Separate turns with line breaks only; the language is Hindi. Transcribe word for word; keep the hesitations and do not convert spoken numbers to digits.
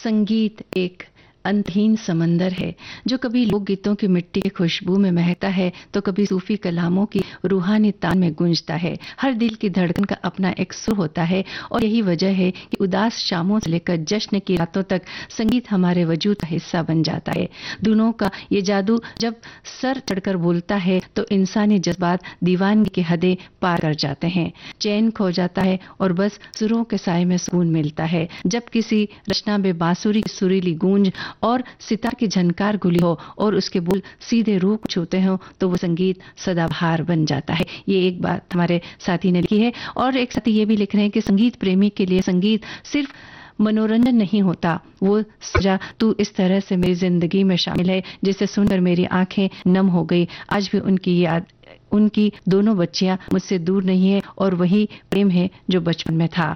संगीत एक अंतहीन समंदर है जो कभी लोकगीतों की मिट्टी की खुशबू में महकता है तो कभी सूफी कलामों की रूहानी तान में गूंजता है। हर दिल की धड़कन का अपना एक सुर होता है और यही वजह है कि उदास शामों से लेकर जश्न की रातों तक संगीत हमारे वजूद का हिस्सा बन जाता है। धुनों का ये जादू जब सर चढ़कर बोलता है तो इंसानी जज्बात दीवानगी की हदें पार कर जाते हैं, चैन खो जाता है और बस सुरों के साए में सुकून मिलता है। जब किसी रचना में बांसुरी की सुरीली गूंज और सितार की झनकार घुली हो और उसके बोल सीधे रूह को छूते हो तो वो संगीत सदाबहार बन जाता है। ये एक बात हमारे साथी ने लिखी है और एक साथी ये भी लिख रहे हैं कि संगीत प्रेमी के लिए संगीत सिर्फ मनोरंजन नहीं होता, वो सजा तू इस तरह से मेरी जिंदगी में शामिल है जिसे सुनकर मेरी आंखें नम हो गई। आज भी उनकी याद, उनकी दोनों बच्चियां मुझसे दूर नहीं है और वही प्रेम है जो बचपन में था।